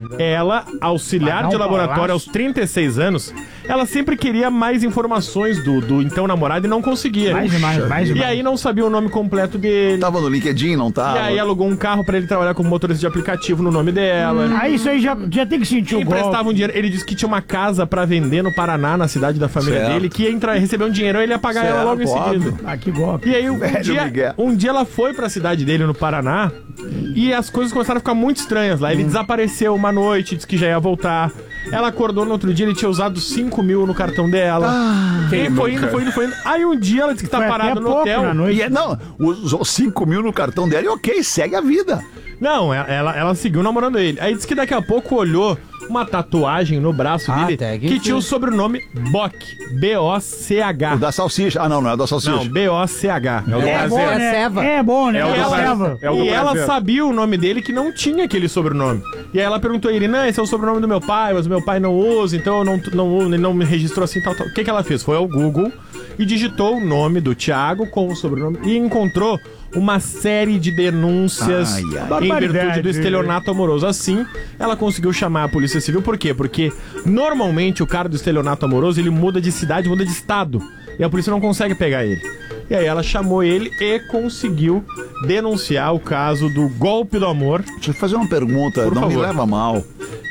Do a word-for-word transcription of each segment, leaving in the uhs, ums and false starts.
ela, auxiliar de laboratório aos trinta e seis anos, ela sempre queria mais informações do, do então namorado e não conseguia. Mais demais, mais E demais. aí não sabia o nome completo dele. Tava no LinkedIn, não tava? E aí alugou um carro pra ele trabalhar como motorista de aplicativo no nome dela. Hum, aí isso aí já, já tem que sentir o golpe. Emprestava um dinheiro. Ele disse que tinha uma casa pra vender no Paraná, na cidade da família Certo. dele, que ia entrar, receber um dinheirão e ele ia pagar Certo, ela logo em óbvio. seguida. Ah, que golpe. E aí um Velho dia, Miguel. um dia ela foi pra cidade dele no Paraná e as coisas começaram a ficar muito estranhas lá. Ele desapareceu uma noite, disse que já ia voltar. Ela acordou no outro dia, ele tinha usado cinco mil no cartão dela. Ah, e foi indo, foi indo, foi indo. Aí um dia ela disse que tá Foi parada até no pouco hotel. na noite. E é, não, usou cinco mil no cartão dela e ok, segue a vida. Não, ela, ela, ela seguiu namorando ele. Aí disse que daqui a pouco olhou uma tatuagem no braço Ah, dele tag que tinha o enfim. sobrenome Bock. B O C H. O da salsicha. Ah, não, não é o da salsicha. Não, B O C H. É o do É bom, Brasil. né? Seva. É bom, né? É o É do o Brasil. Seva. É o do E ela Brasil. sabia o nome dele que não tinha aquele sobrenome. E aí ela perguntou a ele, não, esse é o sobrenome do meu pai, mas meu pai não usa, então eu não, não uso, ele não me registrou assim, tal, tal. O que que ela fez? Foi ao Google e digitou o nome do Thiago com o sobrenome e encontrou uma série de denúncias Ai, ai. em virtude Barbaridade. do estelionato amoroso. Assim, ela conseguiu chamar a Polícia Civil. Por quê? Porque normalmente o cara do estelionato amoroso, ele muda de cidade, muda de estado. E a polícia não consegue pegar ele. E aí ela chamou ele e conseguiu denunciar o caso do golpe do amor. Deixa eu fazer uma pergunta, Por não me favor. leva mal.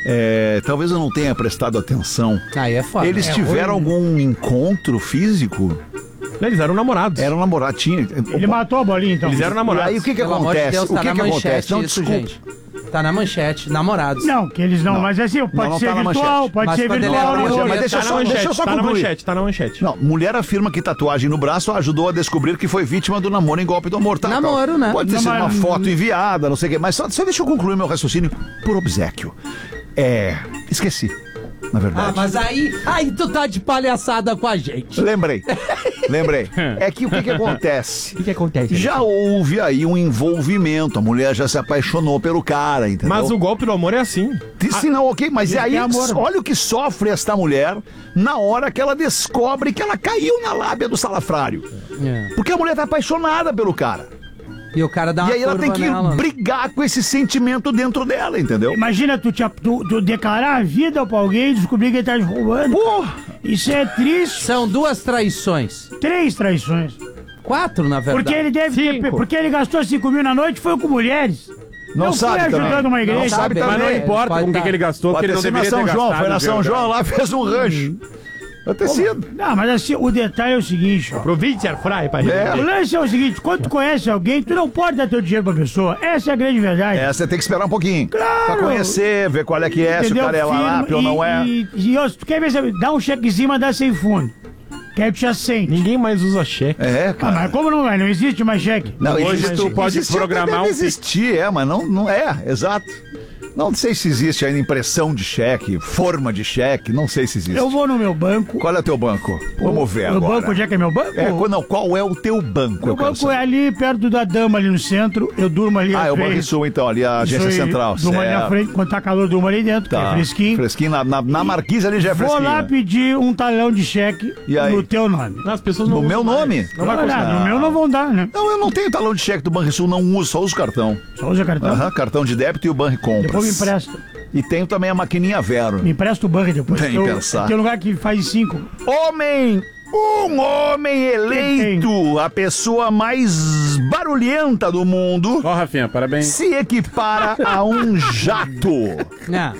É, talvez eu não tenha prestado atenção. Aí é foda. Eles É tiveram ruim. algum encontro físico? Eles eram namorados. Era um namorado, tinha. Ele matou a bolinha, então. Eles eram E namorados. aí o que que Pelo amor de acontece? Deus, O tá que na que manchete acontece? Não, isso, desculpa. gente. Tá na manchete, namorados. Não, que eles não, Não. mas assim, pode Não, não ser tá na virtual, manchete. pode Mas ser quando ele virtual. era não, namorado, mas deixa Tá eu na só, manchete, deixa eu só tá na concluir. manchete, tá na manchete. Não, mulher afirma que tatuagem no braço ajudou a descobrir que foi vítima do namoro em golpe do amor. Tá, Namoro, tá. né? Pode ter Não, sido uma mas- foto enviada, não sei o quê. Mas só, só deixa eu concluir meu raciocínio por obséquio. É... Esqueci, na Ah, verdade. mas aí, aí tu tá de palhaçada com a gente. Lembrei, lembrei. É que o que que acontece? O que, que acontece? Já houve aí um envolvimento, a mulher já se apaixonou pelo cara, entendeu? Mas o golpe do amor é assim. Se não, ok, mas Isso aí é amor. olha o que sofre esta mulher na hora que ela descobre que ela caiu na lábia do salafrário. É. Porque a mulher tá apaixonada pelo cara. E o cara dá uma E aí ela tem curva que nela. brigar com esse sentimento dentro dela, entendeu? Imagina tu, te, tu, tu declarar a vida pra alguém e descobrir que ele tá te roubando. Porra! Isso é triste. São duas traições. Três traições. Quatro, na verdade. Porque ele deve ter. Cinco. Porque ele gastou cinco mil na noite foi com mulheres. Não foi sabe ajudando também. uma igreja. Não sabe Mas também. Mas não importa Pode com o que, tá. que ele gastou, Pode porque ele ter não sido na deveria São ter João, gastado. foi na São viu, João cara? lá, fez um rancho. Pode ter sido. Não, mas assim, o detalhe é o seguinte, ó. Pro Vítor Fry, pra É. O lance é o seguinte, quando tu conhece alguém, tu não pode dar teu dinheiro pra pessoa. Essa é a grande verdade. É, você tem que esperar um pouquinho. Claro. Pra conhecer, ver qual é que é, se o Entendeu? cara é Firma lápio ou e- não é. E, e, ó, se tu quer ver, se- dá um chequezinho, mas dá sem fundo. Que aí tu já sente. Ninguém mais usa cheque. É, Ah, cara. mas como não vai? Não existe mais cheque. Não, Hoje existe- tu pode existe, até programar deve um existir, é, mas não, não é, exato. Não sei se existe ainda impressão de cheque, forma de cheque, não sei se existe. Eu vou no meu banco. Qual é o teu banco? Vamos ver O agora. banco, onde é que é meu banco? É, qual- não, qual é o teu banco? Meu eu quero banco saber. é ali perto da Dama, ali no centro. Eu durmo ali. Ah, à é o frente. Banrisul, então, ali a agência Isso aí, central. Durmo ali na certo. frente, quando tá calor, durmo ali dentro, Tá. que é fresquinho. Fresquinho, na, na, na marquise ali já é Vou fresquinho. lá pedir um talão de cheque E aí? no teu nome. As pessoas não No usam meu mais. nome? Não vai Olha, conseguir. no meu não vão dar, né? Não, eu não tenho talão de cheque do Banrisul, não uso, só uso cartão. Só usa cartão. Aham, cartão de débito e o Banri Compras. Depois me empresta. E tenho também a maquininha Vero. Me empresta o banco depois. Tem que Eu- pensar. Tem um lugar que faz cinco. Homem! Um homem eleito, a pessoa mais barulhenta do mundo, Ó, Rafinha, parabéns. se equipara a um jato. É.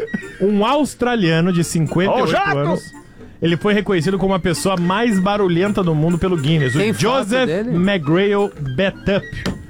Um australiano de cinquenta e Ó, oito jato! anos. Ele foi reconhecido como a pessoa mais barulhenta do mundo pelo Guinness. Tem o foto Joseph dele? McGrail Betup.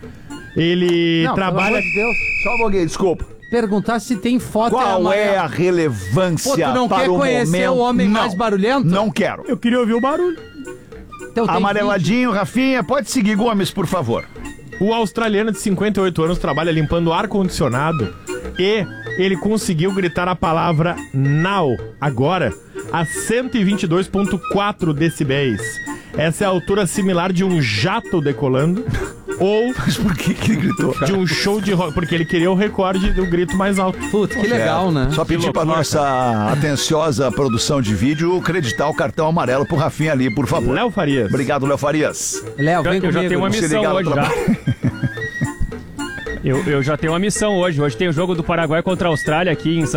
Ele Não, trabalha... pelo amor de Deus. Só um pouquinho, desculpa. Perguntar se tem foto Qual é é a a relevância Pô, tu não para quer o conhecer momento? o homem Não, mais barulhento? Não quero. Eu queria ouvir o barulho. Então, tem Amareladinho, Rafinha, pode seguir, Gomes, por favor. O australiano de cinquenta e oito anos trabalha limpando ar-condicionado e ele conseguiu gritar a palavra now, agora, a cento e vinte e dois vírgula quatro decibéis. Essa é a altura similar de um jato decolando ou Mas por que que ele gritou? de um show de rock, porque ele queria o recorde do grito mais alto. Putz, que legal, né? Só pedir pra loucura, nossa atenciosa produção de vídeo acreditar o cartão amarelo pro Rafinha ali, por favor. Léo Farias. Obrigado, Léo Farias. Léo, vem Eu comigo. já tenho uma Se missão ligar no hoje já. trabalho. Eu, eu já tenho uma missão hoje. Hoje tem o jogo do Paraguai contra a Austrália aqui em São